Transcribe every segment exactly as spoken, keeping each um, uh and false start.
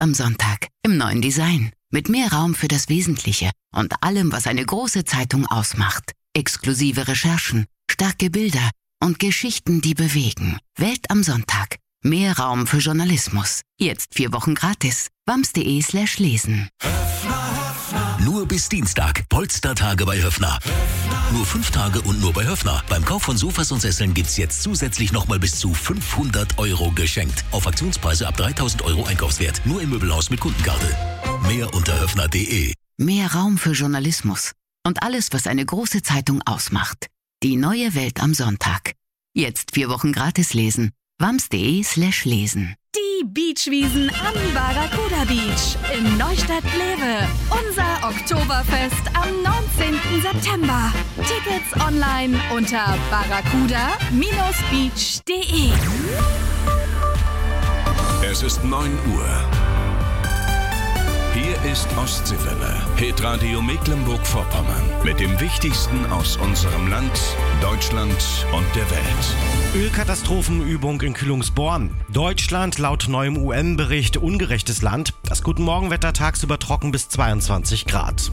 am Sonntag im neuen Design. Mit mehr Raum für das Wesentliche und allem, was eine große Zeitung ausmacht. Exklusive Recherchen, starke Bilder und Geschichten, die bewegen. Welt am Sonntag. Mehr Raum für Journalismus. Jetzt vier Wochen gratis. wams.de slash lesen. Nur bis Dienstag. Polstertage bei Höffner. Nur fünf Tage und nur bei Höffner. Beim Kauf von Sofas und Sesseln gibt's jetzt zusätzlich nochmal bis zu fünfhundert Euro geschenkt. Auf Aktionspreise ab dreitausend Euro Einkaufswert. Nur im Möbelhaus mit Kundenkarte. Mehr unter höffner punkt de. Mehr Raum für Journalismus. Und alles, was eine große Zeitung ausmacht. Die neue Welt am Sonntag. Jetzt vier Wochen gratis lesen. wams.de slash lesen. Die Beachwiesen am Barracuda Beach in Neustadt-Glewe. Unser Oktoberfest am neunzehnten September. Tickets online unter barracuda Bindestrich beach punkt de. Es ist neun Uhr. Hier ist Ostseewelle, Hitradio Mecklenburg-Vorpommern. Mit dem Wichtigsten aus unserem Land, Deutschland und der Welt. Ölkatastrophenübung in Kühlungsborn. Deutschland laut neuem U N-Bericht ungerechtes Land. Das Guten Morgen-Wetter tagsüber trocken bis zweiundzwanzig Grad.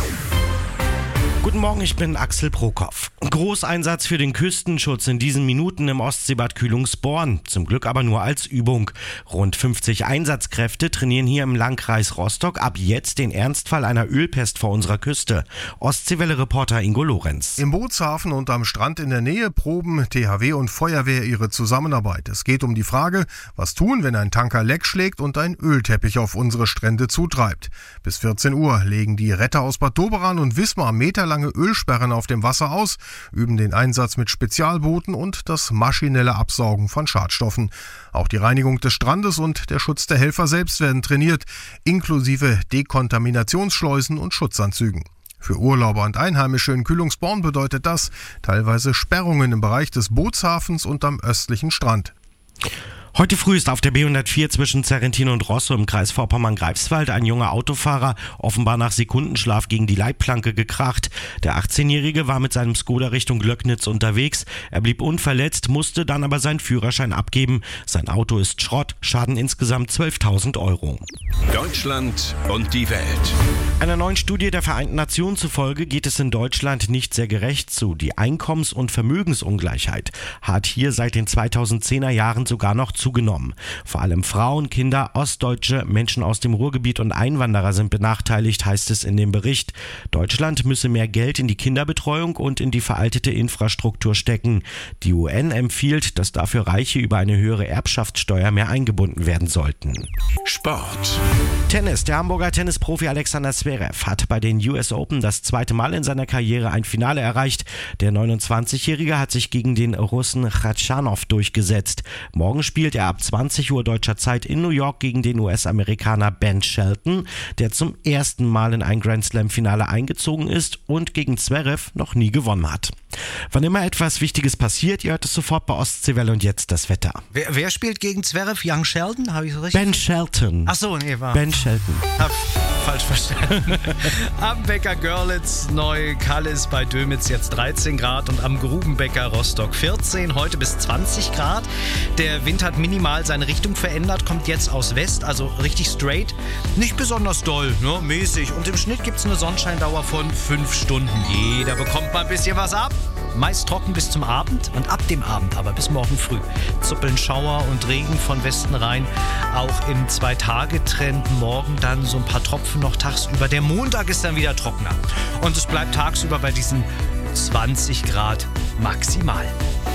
Guten Morgen, ich bin Axel Prokop. Großeinsatz für den Küstenschutz in diesen Minuten im Ostseebad Kühlungsborn. Zum Glück aber nur als Übung. Rund fünfzig Einsatzkräfte trainieren hier im Landkreis Rostock ab jetzt den Ernstfall einer Ölpest vor unserer Küste. Ostseewelle-Reporter Ingo Lorenz. Im Bootshafen und am Strand in der Nähe proben T H W und Feuerwehr ihre Zusammenarbeit. Es geht um die Frage, was tun, wenn ein Tanker Leck schlägt und ein Ölteppich auf unsere Strände zutreibt. Bis vierzehn Uhr legen die Retter aus Bad Doberan und Wismar meterlange Ölsperren auf dem Wasser aus, üben den Einsatz mit Spezialbooten und das maschinelle Absaugen von Schadstoffen. Auch die Reinigung des Strandes und der Schutz der Helfer selbst werden trainiert, inklusive Dekontaminationsschleusen und Schutzanzügen. Für Urlauber und Einheimische in Kühlungsborn bedeutet das teilweise Sperrungen im Bereich des Bootshafens und am östlichen Strand. Heute früh ist auf der B hundertvier zwischen Zerrentin und Rosso im Kreis Vorpommern-Greifswald ein junger Autofahrer offenbar nach Sekundenschlaf gegen die Leitplanke gekracht. Der achtzehnjährige war mit seinem Skoda Richtung Glöcknitz unterwegs. Er blieb unverletzt, musste dann aber seinen Führerschein abgeben. Sein Auto ist Schrott, Schaden insgesamt zwölftausend Euro. Deutschland und die Welt. Einer neuen Studie der Vereinten Nationen zufolge geht es in Deutschland nicht sehr gerecht zu. Die Einkommens- und Vermögensungleichheit hat hier seit den zweitausendzehner Jahren sogar noch zugenommen. Vor allem Frauen, Kinder, Ostdeutsche, Menschen aus dem Ruhrgebiet und Einwanderer sind benachteiligt, heißt es in dem Bericht. Deutschland müsse mehr Geld in die Kinderbetreuung und in die veraltete Infrastruktur stecken. Die U N empfiehlt, dass dafür Reiche über eine höhere Erbschaftssteuer mehr eingebunden werden sollten. Sport. Tennis. Der Hamburger Tennisprofi Alexander Zverev hat bei den U S Open das zweite Mal in seiner Karriere ein Finale erreicht. Der neunundzwanzigjährige hat sich gegen den Russen Khachanov durchgesetzt. Morgen spielt er ab zwanzig Uhr deutscher Zeit in New York gegen den U S-Amerikaner Ben Shelton, der zum ersten Mal in ein Grand-Slam-Finale eingezogen ist und gegen Zverev noch nie gewonnen hat. Wann immer etwas Wichtiges passiert, ihr hört es sofort bei Ostseewelle und jetzt das Wetter. Wer, wer spielt gegen Zverev? Young Sheldon? Habe ich so richtig? Ben Shelton. Ach so, nee, war. Ben Shelton. Hab falsch verstanden. Am Becker Görlitz, Neu-Kallis bei Dömitz jetzt dreizehn Grad und am Grubenbecker Rostock vierzehn, heute bis zwanzig Grad. Der Wind hat minimal seine Richtung verändert, kommt jetzt aus West, also richtig straight. Nicht besonders doll, nur mäßig. Und im Schnitt gibt es eine Sonnenscheindauer von fünf Stunden. Jeder bekommt mal ein bisschen was ab. Meist trocken bis zum Abend und ab dem Abend aber bis morgen früh. Zuppeln Schauer und Regen von Westen rein. Auch im Zwei-Tage-Trend morgen dann so ein paar Tropfen noch tagsüber. Der Montag ist dann wieder trockener. Und es bleibt tagsüber bei diesen zwanzig Grad maximal.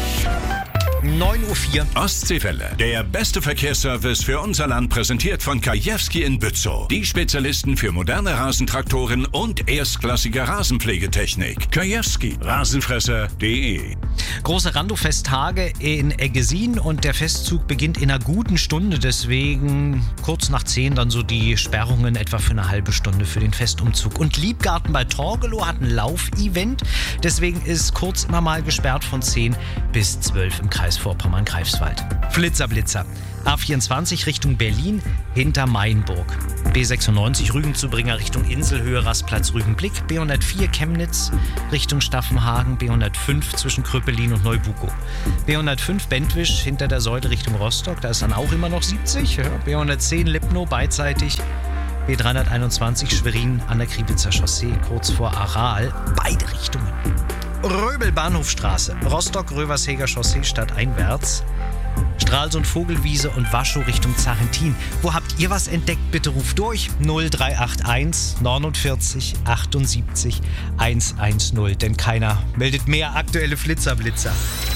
neun Uhr vier. Ostseewelle. Der beste Verkehrsservice für unser Land, präsentiert von Kajewski in Bützow. Die Spezialisten für moderne Rasentraktoren und erstklassige Rasenpflegetechnik. Kajewski. Rasenfresser punkt de. Große Rando-Festtage in Eggesin und der Festzug beginnt in einer guten Stunde. Deswegen kurz nach zehn dann so die Sperrungen etwa für eine halbe Stunde für den Festumzug. Und Liebgarten bei Torgelow hat ein Laufevent. Deswegen ist kurz immer mal gesperrt von zehn bis zwölf im Kreis Vorpommern-Greifswald. Flitzer Blitzer. A vierundzwanzig Richtung Berlin hinter Mainburg. B sechsundneunzig Rügen-Zubringer Richtung Inselhöhe, Rastplatz Rügenblick. B hundertvier Chemnitz Richtung Staffenhagen. B hundertfünf zwischen Kröpelin und Neubukow. B hundertfünf Bentwisch hinter der Säule Richtung Rostock. Da ist dann auch immer noch siebzig. Ja. B hundertzehn Lipno beidseitig. B dreihunderteinundzwanzig Schwerin an der Kriwitzer Chaussee, kurz vor Aral. Beide Richtungen. Röbel Bahnhofstraße, Rostock-Röversheger Chaussee stadteinwärts. Stralsund Vogelwiese und Waschow Richtung Zarentin. Wo habt ihr was entdeckt? Bitte ruft durch null drei acht eins neunundvierzig achtundsiebzig hundertzehn, denn keiner meldet mehr aktuelle Flitzerblitzer.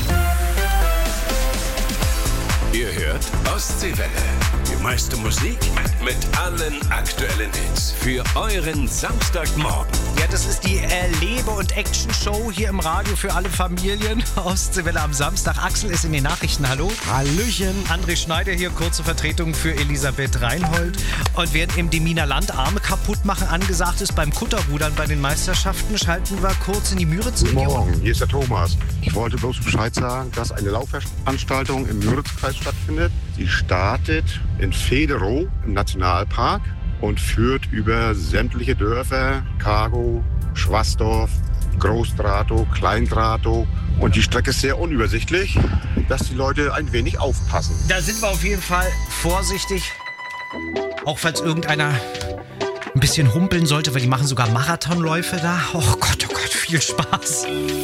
Ihr hört Ostseewelle. Die meiste Musik mit allen aktuellen Hits. Für euren Samstagmorgen. Ja, das ist die Erlebe- und Action-Show hier im Radio für alle Familien. Ostseewelle am Samstag. Axel ist in den Nachrichten. Hallo. Hallöchen. André Schneider hier, kurze Vertretung für Elisabeth Reinhold. Und während im Deminer Land Arme kaputt machen angesagt ist beim Kutterrudern bei den Meisterschaften, schalten wir kurz in die Müritz-Region. Guten Morgen, hier ist der Thomas. Ich wollte bloß Bescheid sagen, dass eine Laufveranstaltung im Müritzkreis stattfindet. Sie startet in Federow im Nationalpark und führt über sämtliche Dörfer, Kargow, Schwaßdorf, Großdratow, Kleindratow. Und die Strecke ist sehr unübersichtlich, dass die Leute ein wenig aufpassen. Da sind wir auf jeden Fall vorsichtig. Auch falls irgendeiner ein bisschen humpeln sollte, weil die machen sogar Marathonläufe da. Oh Gott, oh Gott, viel Spaß.